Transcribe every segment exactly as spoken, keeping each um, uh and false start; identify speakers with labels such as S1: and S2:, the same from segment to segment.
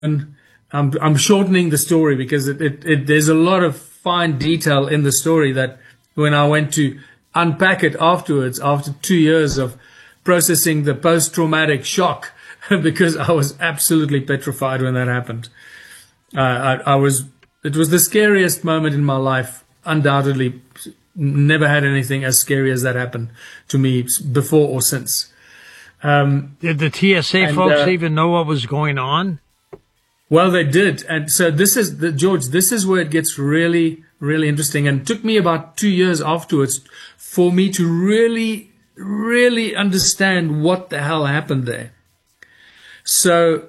S1: I'm, I'm shortening the story because it, it, it, there's a lot of fine detail in the story that when I went to unpack it afterwards, after two years of processing the post-traumatic shock, because I was absolutely petrified when that happened. Uh, I, I was, it was the scariest moment in my life, undoubtedly. Never had anything as scary as that happen to me before or since. Um,
S2: Did the T S A
S1: and,
S2: folks
S1: uh,
S2: even know what was going on?
S1: Well, they did. And so this is, the, George, this is where it gets really, really interesting. And it took me about two years afterwards for me to really, really understand what the hell happened there. So,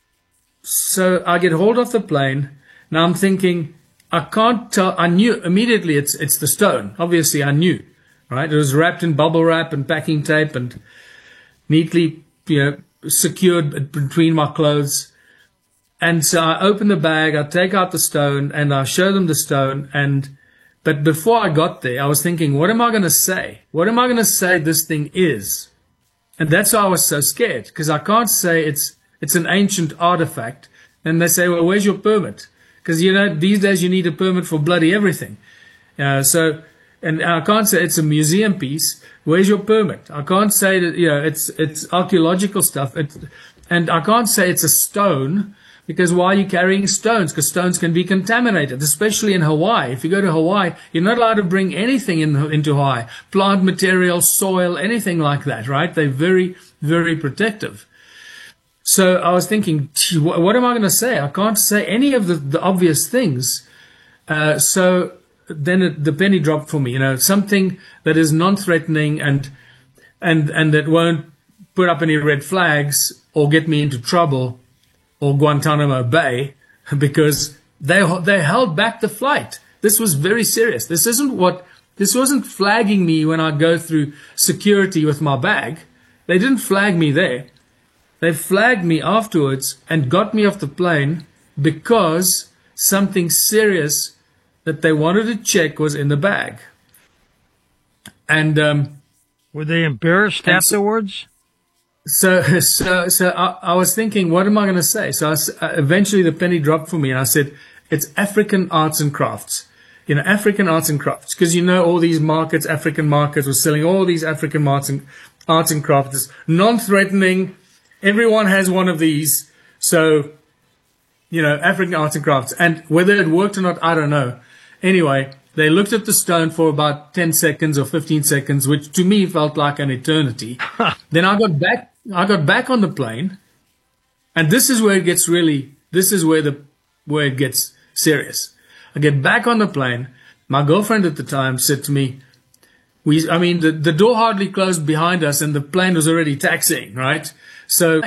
S1: so I get hold of the plane. Now I'm thinking, I can't tell. I knew immediately it's it's the stone. Obviously, I knew, right? It was wrapped in bubble wrap and packing tape and neatly, you know, secured between my clothes. And so I open the bag, I take out the stone, and I show them the stone. And but before I got there, I was thinking, what am I going to say? What am I going to say this thing is? And that's why I was so scared, because I can't say it's it's an ancient artifact. And they say, well, where's your permit? Because, you know, these days you need a permit for bloody everything. Uh, so, and I can't say it's a museum piece. Where's your permit? I can't say that, you know, it's it's archaeological stuff. It, and I can't say it's a stone, because why are you carrying stones? Because stones can be contaminated, especially in Hawaii. If you go to Hawaii, you're not allowed to bring anything in, into Hawaii. Plant material, soil, anything like that, right? They're very, very protective. So I was thinking, what, what am I going to say? I can't say any of the, the obvious things. Uh, so then it, the penny dropped for me, you know, something that is non-threatening and, and, and that won't put up any red flags or get me into trouble or Guantanamo Bay, because they, they held back the flight. This was very serious. This isn't what, this wasn't flagging me when I go through security with my bag. They didn't flag me there. They flagged me afterwards and got me off the plane because something serious that they wanted to check was in the bag. And um,
S2: were they embarrassed afterwards?
S1: So, so, so I, I was thinking, what am I going to say? So I, uh, eventually the penny dropped for me, and I said, it's African arts and crafts. You know, African arts and crafts, because you know all these markets, African markets, were selling all these African arts and arts and crafts. It's non-threatening. Everyone has one of these. So, you know, African arts and crafts. And whether it worked or not, I don't know. Anyway, they looked at the stone for about ten seconds or fifteen seconds, which to me felt like an eternity. Then I got back, I got back on the plane. And this is where it gets really, this is where the, where it gets serious. I get back on the plane. My girlfriend at the time said to me, we, I mean, the, the door hardly closed behind us and the plane was already taxiing, right? So,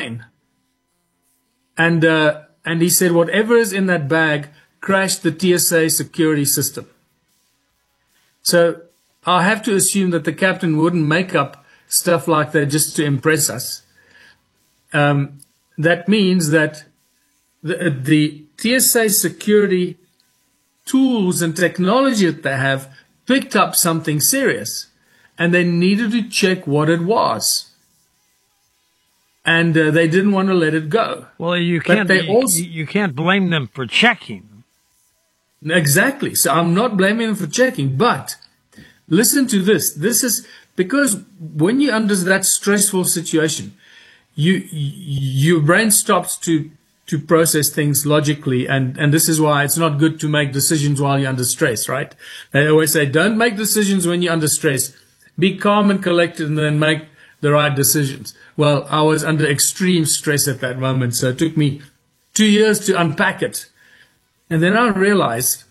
S1: and, uh, and he said, whatever is in that bag crashed the T S A security system. So I have to assume that the captain wouldn't make up stuff like that just to impress us. Um, that means that the, the T S A security tools and technology that they have picked up something serious, and they needed to check what it was. And uh, they didn't want to let it go.
S2: Well, you can't.
S1: They
S2: you,
S1: also,
S2: you can't blame them for checking.
S1: Exactly. So I'm not blaming them for checking, but listen to this. This is because when you're under that stressful situation, you your brain stops to to process things logically, and and this is why it's not good to make decisions while you're under stress. Right? They always say, don't make decisions when you're under stress. Be calm and collected, and then make the right decisions. Well, I was under extreme stress at that moment, so it took me two years to unpack it. And then I realized,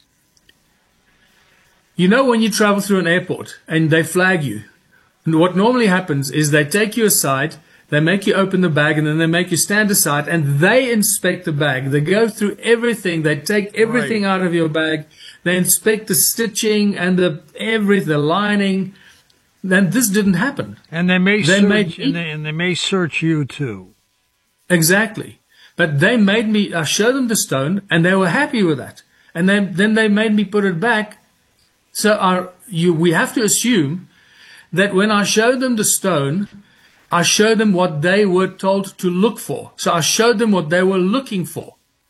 S1: you know, when you travel through an airport and they flag you, and what normally happens is they take you aside, they make you open the bag, and then they make you stand aside, and they inspect the bag. They go through everything. They take everything right out of your bag. They inspect the stitching and the everything, the lining. Then this didn't happen.
S2: And they may
S1: they
S2: search,
S1: made
S2: and, they, and they may search you too.
S1: Exactly. But they made me, I showed them the stone, and they were happy with that. And they, then they made me put it back. So our, you, we have to assume that when I showed them the stone, I showed them what they were told to look for. So I showed them what they were looking for.